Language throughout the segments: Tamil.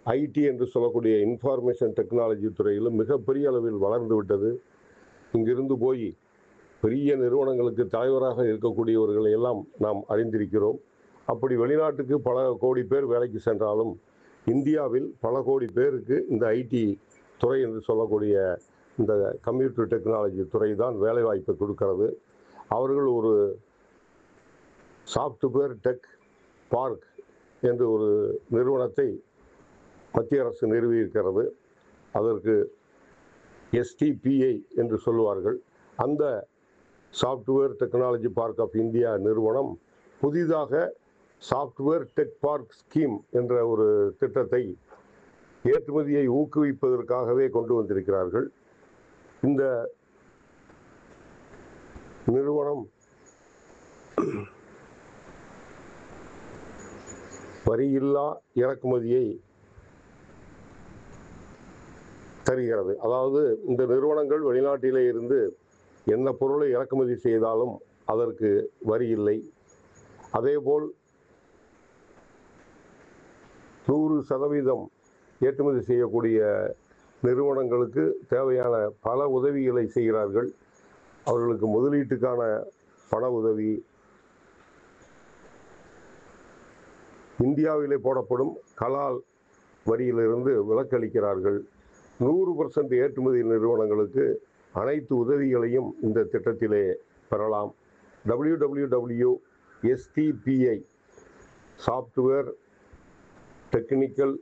ஐடி என்று சொல்லக்கூடிய இன்ஃபார்மேஷன் டெக்னாலஜி துறையிலும் மிகப்பெரிய அளவில் வளர்ந்து விட்டது. இங்கிருந்து போய் பெரிய நிறுவனங்களுக்கு தலைவராக இருக்கக்கூடியவர்களை எல்லாம் நாம் அறிந்திருக்கிறோம். அப்படி வெளிநாட்டுக்கு பல கோடி பேர் வேலைக்கு சென்றாலும் இந்தியாவில் பல கோடி பேருக்கு இந்த ஐடி துறை என்று சொல்லக்கூடிய இந்த கம்ப்யூட்டர் டெக்னாலஜி துறை தான் வேலைவாய்ப்பை கொடுக்கிறது. அவர்கள் ஒரு சாஃப்ட்வேர் டெக் பார்க் என்று ஒரு நிறுவனத்தை மத்திய அரசு நிறுவியிருக்கிறது. அதற்கு STPI என்று சொல்லுவார்கள். அந்த software technology bark of India நிறுவனம் புதிதாக சாஃப்ட்வேர் டெக் பார்க் ஸ்கீம் என்ற ஒரு திட்டத்தை ஏற்றுமதியை ஊக்குவிப்பதற்காகவே கொண்டு வந்திருக்கிறார்கள். இந்த நிறுவனம் வரியில்லா இறக்குமதியை தருகிறது. அதாவது இந்த நிறுவனங்கள் வெளிநாட்டிலே இருந்து என்ன பொருளை இறக்குமதி செய்தாலும் அதற்கு வரி இல்லை. அதேபோல் 100% ஏற்றுமதி செய்யக்கூடிய நிறுவனங்களுக்கு தேவையான பல உதவிகளை செய்கிறார்கள். அவர்களுக்கு முதலீட்டுக்கான பண உதவி, இந்தியாவிலே போடப்படும் கலால் வரியிலிருந்து விலக்களிக்கிறார்கள். 100% ஏற்றுமதி நிறுவனங்களுக்கு அனைத்து உதவிகளையும் இந்த திட்டத்திலே பெறலாம். www.stpi software technical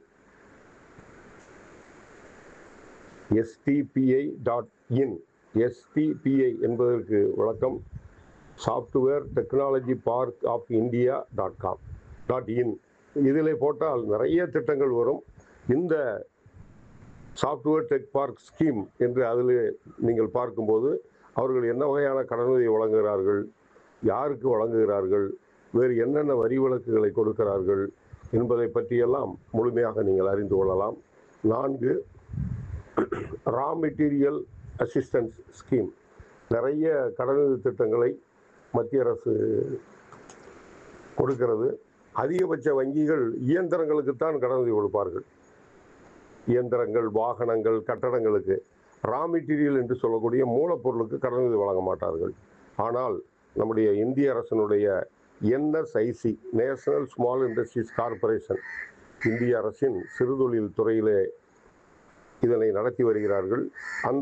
stpi.in STPI என்பதற்கு விளக்கம் சாஃப்ட்வேர் டெக்னாலஜி பார்க் ஆஃப் இந்தியா.com.in. இதில் போட்டால் நிறைய திட்டங்கள் வரும். இந்த சாஃப்ட்வேர் டெக் பார்க் ஸ்கீம் என்று அதில் நீங்கள் பார்க்கும்போது அவர்கள் என்ன வகையான கடனுதவி வழங்குகிறார்கள், யாருக்கு வழங்குகிறார்கள், வேறு என்னென்ன வரி விலக்குகளை கொடுக்கிறார்கள் என்பதை பற்றியெல்லாம் முழுமையாக நீங்கள் அறிந்து கொள்ளலாம். 4 ரா மெட்டீரியல் அசிஸ்டன்ஸ் ஸ்கீம். நிறைய கடனுதவி திட்டங்களை மத்திய அரசு கொடுக்கிறது. அதிகபட்ச வங்கிகள் இயந்திரங்களுக்குத்தான் கடனுதவி கொடுப்பார்கள். இயந்திரங்கள், வாகனங்கள், கட்டடங்களுக்கு. ரா மெட்டீரியல் என்று சொல்லக்கூடிய மூலப்பொருளுக்கு கடனுதவி வழங்க மாட்டார்கள். ஆனால் நம்முடைய இந்திய அரசினுடைய NSIC national small industries corporation, இந்திய அரசின் சிறுதொழில் துறையிலே இதனை நடத்தி வருகிறார்கள். அந்த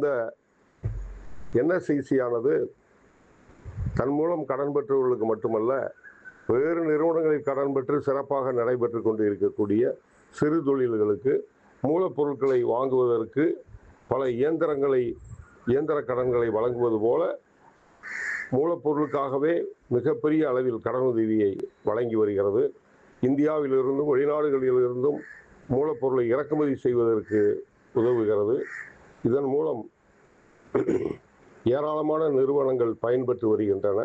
NSIC ஆனது தன் மூலம் கடன் பெற்றவர்களுக்கு மட்டுமல்ல, வேறு நிறுவனங்களில் கடன் பெற்று சிறப்பாக நடைபெற்று கொண்டு இருக்கக்கூடிய சிறு தொழில்களுக்கு மூலப்பொருட்களை வாங்குவதற்கு பல இயந்திர கடன்களை வழங்குவது போல மூலப்பொருளுக்காகவே மிகப்பெரிய அளவில் கடனுதவியை வழங்கி வருகிறது. இந்தியாவிலிருந்தும் வெளிநாடுகளிலிருந்தும் மூலப்பொருளை இறக்குமதி செய்வதற்கு உதவுகிறது. இதன் மூலம் ஏராளமான நிறுவனங்கள் பயன்பெற்று வருகின்றன.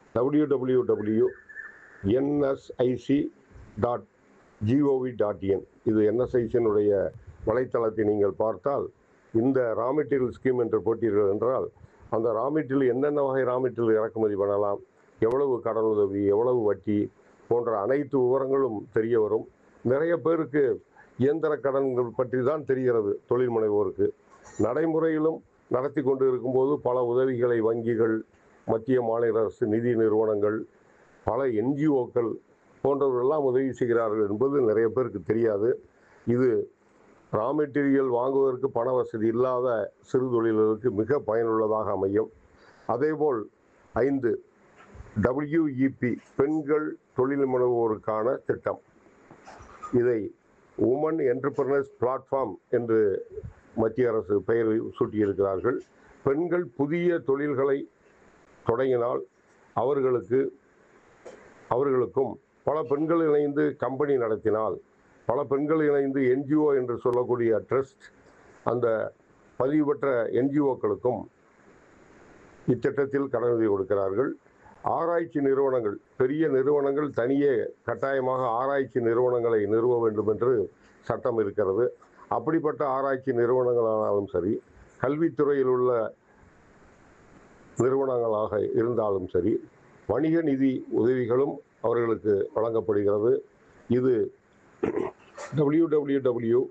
www.nsic.gov.in இது NSIC-னுடைய வலைத்தளத்தை நீங்கள் பார்த்தால், இந்த ரா மெட்டீரியல் ஸ்கீம் என்று போட்டீர்கள் என்றால் அந்த ரா மெட்டீரியல் என்னென்ன வகை ரா மெட்டீரியல் இறக்குமதி பண்ணலாம், எவ்வளவு கடனுதவி, எவ்வளவு வட்டி போன்ற அனைத்து விவரங்களும் தெரிய வரும். நிறைய பேருக்கு இயந்திர கடன்கள் பற்றி தான் தெரிகிறது. தொழில் முனைவோருக்கு நடைமுறையிலும் நடத்தி கொண்டு இருக்கும்போது பல உதவிகளை வங்கிகள், மத்திய மாநில அரசு நிதி நிறுவனங்கள், பல NGOக்கள் போன்றவர்களெல்லாம் உதவி செய்கிறார்கள் என்பது நிறைய பேருக்கு தெரியாது. இது ரா மெட்டீரியல் வாங்குவதற்கு பண வசதி இல்லாத சிறு தொழில்களுக்கு மிக பயனுள்ளதாக அமையும். அதேபோல் 5 WEP பெண்கள் தொழில் முனைவோருக்கான திட்டம். இதை உமன் என்டர்பிரனர்ஸ் பிளாட்ஃபார்ம் என்று மத்திய அரசு பெயர் சூட்டியிருக்கிறார்கள். பெண்கள் புதிய தொழில்களை தொடங்கினால் அவர்களுக்கும் பல பெண்கள் இணைந்து கம்பெனி நடத்தினால், பல பெண்கள் இணைந்து NGO என்று சொல்லக்கூடிய ட்ரஸ்ட், அந்த பதிவு பெற்ற NGOக்களுக்கும் இத்திட்டத்தில் கடனுதவி கொடுக்கிறார்கள். ஆராய்ச்சி நிறுவனங்கள், பெரிய நிறுவனங்கள் தனியே கட்டாயமாக ஆராய்ச்சி நிறுவனங்களை நிறுவ வேண்டும் என்று சட்டம் இருக்கிறது. அப்படிப்பட்ட ஆராய்ச்சி நிறுவனங்களானாலும் சரி, கல்வித்துறையில் உள்ள நிறுவனங்களாக இருந்தாலும் சரி, வணிக நிதி உதவிகளும் அவர்களுக்கு வழங்கப்படுகிறது. இது www